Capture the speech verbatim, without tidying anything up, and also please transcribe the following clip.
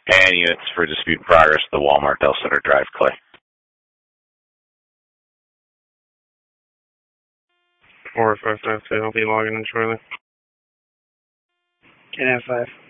And units for dispute progress, the Walmart Del Center Drive, Clay. four five five two, I'll be logging in shortly. Can I have five?